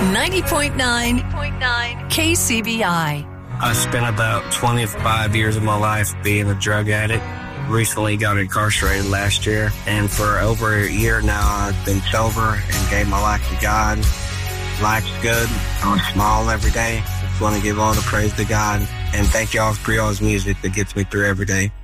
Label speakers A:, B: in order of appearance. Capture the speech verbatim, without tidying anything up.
A: ninety point nine K C B I.
B: I spent about twenty-five years of my life being a drug addict. Recently got incarcerated last year, and for over a year now I've been sober and gave my life to God. Life's good. I smile every day. Just want to give all the praise to God, and thank y'all for y'all's music that gets me through every day.